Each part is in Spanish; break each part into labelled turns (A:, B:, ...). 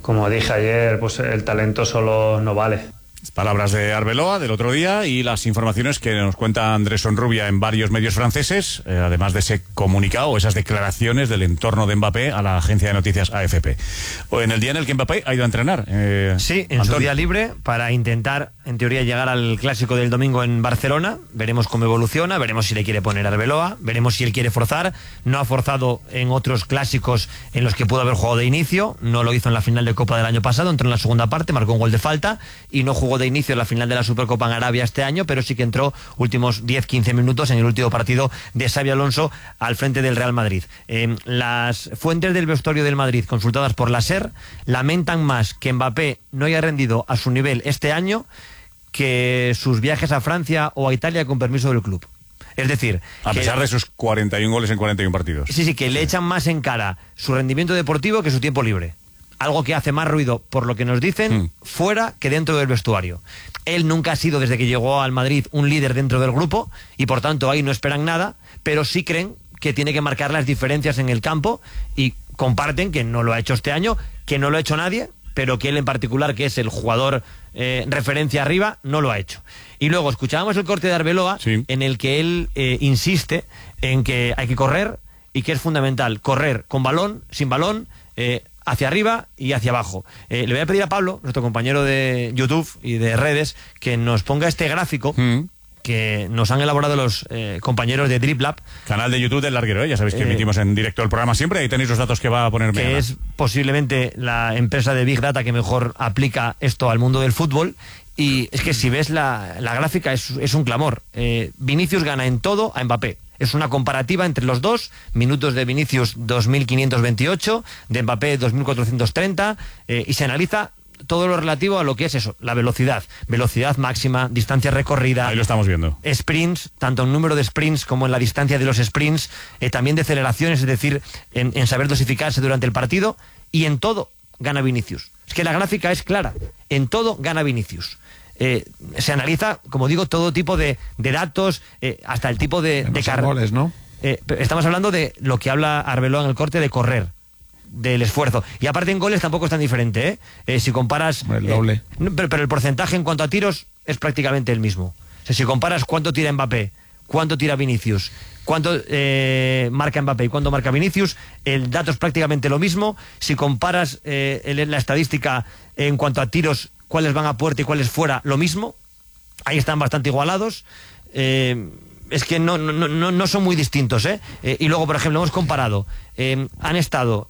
A: como dije ayer, pues el talento solo no vale.
B: Palabras de Arbeloa del otro día y las informaciones que nos cuenta Andrés Sonrubia en varios medios franceses, además de ese comunicado, esas declaraciones del entorno de Mbappé a la agencia de noticias AFP. O en el día en el que Mbappé ha ido a entrenar.
C: Sí, en su día libre, para intentar, en teoría, llegar al clásico del domingo en Barcelona. Veremos cómo evoluciona, veremos si le quiere poner Arbeloa, veremos si él quiere forzar. No ha forzado en otros clásicos en los que pudo haber jugado de inicio, no lo hizo en la final de Copa del año pasado, entró en la segunda parte, marcó un gol de falta y no jugó de inicio en la final de la Supercopa en Arabia este año, pero sí que entró últimos 10-15 minutos en el último partido de Xabi Alonso al frente del Real Madrid. Las fuentes del vestuario del Madrid, consultadas por la SER, lamentan más que Mbappé no haya rendido a su nivel este año que sus viajes a Francia o a Italia con permiso del club. Es decir,
B: a pesar de sus 41 goles en 41 partidos.
C: Sí, que le echan más en cara su rendimiento deportivo que su tiempo libre. Algo que hace más ruido, por lo que nos dicen, fuera que dentro del vestuario. Él nunca ha sido, desde que llegó al Madrid, un líder dentro del grupo y por tanto ahí no esperan nada, pero sí creen que tiene que marcar las diferencias en el campo y comparten que no lo ha hecho este año, que no lo ha hecho nadie, pero que él en particular, que es el jugador referencia arriba, no lo ha hecho. Y luego escuchábamos el corte de Arbeloa, en el que él insiste en que hay que correr y que es fundamental correr con balón, sin balón, hacia arriba y hacia abajo. Le voy a pedir a Pablo, nuestro compañero de YouTube y de redes, que nos ponga este gráfico que nos han elaborado los compañeros de DribLab.
B: Canal de YouTube del Larguero, ya sabéis que emitimos en directo el programa siempre, ahí tenéis los datos que va a ponerme.
C: Que es posiblemente la empresa de Big Data que mejor aplica esto al mundo del fútbol. Y es que si ves la gráfica es un clamor. Vinicius gana en todo a Mbappé. Es una comparativa entre los dos, minutos de Vinicius 2.528, de Mbappé 2.430, y se analiza todo lo relativo a lo que es eso, la velocidad máxima, distancia recorrida.
B: Ahí lo estamos viendo.
C: Sprints, tanto en número de sprints como en la distancia de los sprints, también de aceleraciones, es decir, en saber dosificarse durante el partido, y en todo gana Vinicius. Es que la gráfica es clara, en todo gana Vinicius. Se analiza, como digo, todo tipo de datos, hasta el tipo de
D: goles, ¿no?
C: Estamos hablando de lo que habla Arbeloa en el corte de correr, del esfuerzo. Y aparte en goles tampoco es tan diferente, si comparas...
D: El doble.
C: Pero el porcentaje en cuanto a tiros es prácticamente el mismo. O sea, si comparas cuánto tira Mbappé, cuánto tira Vinicius, cuánto marca Mbappé y cuánto marca Vinicius, el dato es prácticamente lo mismo. Si comparas la estadística en cuanto a tiros, cuáles van a puerta y cuáles fuera, lo mismo. Ahí están bastante igualados. Es que no son muy distintos, y luego, por ejemplo, hemos comparado. Han estado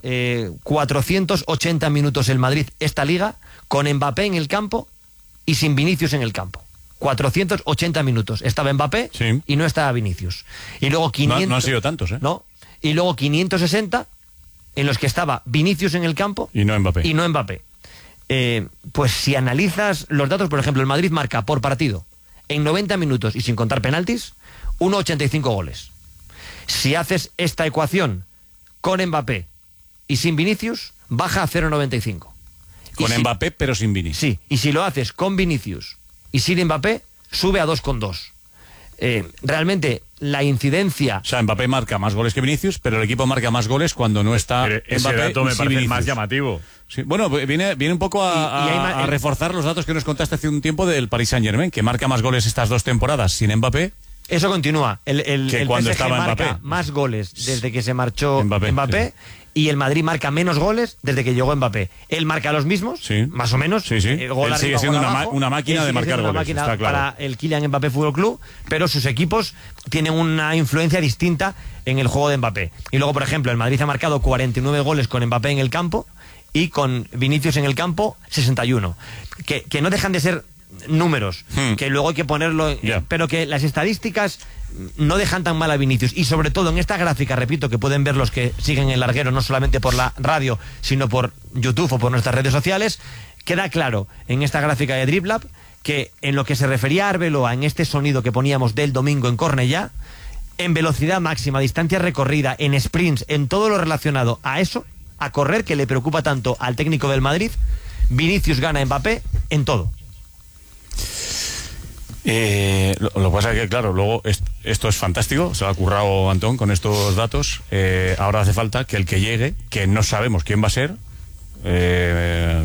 C: 480 minutos el Madrid esta liga con Mbappé en el campo y sin Vinicius en el campo. 480 minutos. Estaba Mbappé y no estaba Vinicius. Y luego 500...
B: No han sido tantos,
C: No. Y luego 560 en los que estaba Vinicius en el campo
B: y no
C: Mbappé. Pues si analizas los datos, por ejemplo, el Madrid marca por partido en 90 minutos y sin contar penaltis 1,85 goles. Si haces esta ecuación con Mbappé y sin Vinicius, baja a 0,95.
B: Con Mbappé pero sin Vinicius.
C: Sí, y si lo haces con Vinicius y sin Mbappé, sube a 2,2. Realmente la incidencia...
B: O sea, Mbappé marca más goles que Vinicius, pero el equipo marca más goles cuando no está
E: pero
B: Mbappé.
E: ese dato me parece
B: Vinicius.
E: más llamativo.
B: Sí, bueno, viene un poco a reforzar los datos que nos contaste hace un tiempo del Paris Saint-Germain, que marca más goles estas dos temporadas sin Mbappé.
C: Eso continúa. El
B: cuando
C: PSG
B: estaba
C: marca
B: Mbappé.
C: más goles desde que se marchó Mbappé
B: sí.
C: Y el Madrid marca menos goles desde que llegó Mbappé. Él marca los mismos, más o menos.
B: Sí.
C: Gol
B: Él
C: arriba,
B: sigue siendo
C: gol abajo.
B: una máquina de marcar goles,
C: máquina
B: está claro.
C: Para el Kylian Mbappé Fútbol Club, pero sus equipos tienen una influencia distinta en el juego de Mbappé. Y luego, por ejemplo, el Madrid ha marcado 49 goles con Mbappé en el campo y con Vinicius en el campo 61. Que no dejan de ser números, que luego hay que ponerlo, pero que las estadísticas no dejan tan mal a Vinicius. Y sobre todo en esta gráfica, repito, que pueden ver los que siguen el Larguero, no solamente por la radio, sino por YouTube o por nuestras redes sociales, queda claro en esta gráfica de DribLab que en lo que se refería a Arbeloa, en este sonido que poníamos del domingo en Cornellá, en velocidad máxima, distancia recorrida, en sprints, en todo lo relacionado a eso, a correr, que le preocupa tanto al técnico del Madrid, Vinicius gana a Mbappé en todo.
B: Lo que pasa es que, claro, luego esto es fantástico, se lo ha currado Antón con estos datos. Ahora hace falta que el que llegue, que no sabemos quién va a ser,